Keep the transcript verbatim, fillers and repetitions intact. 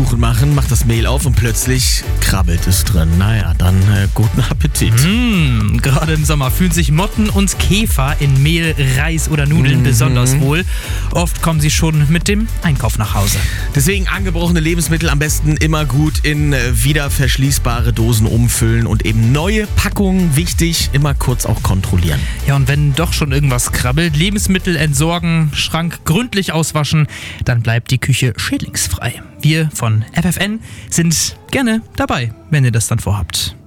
Apfelkuchen machen, macht das Mehl auf und plötzlich krabbelt es drin. Naja, dann äh, guten Appetit. Mmh, gerade im Sommer fühlen sich Motten und Käfer in Mehl, Reis oder Nudeln Mhm. besonders wohl. Oft kommen sie schon mit dem Einkauf nach Hause. Deswegen angebrochene Lebensmittel am besten immer gut in äh, wieder verschließbare Dosen umfüllen und eben neue Packungen, wichtig, immer kurz auch kontrollieren. Ja, und wenn doch schon irgendwas krabbelt, Lebensmittel entsorgen, Schrank gründlich auswaschen, dann bleibt die Küche schädlingsfrei. Wir von F F N sind gerne dabei, wenn ihr das dann vorhabt.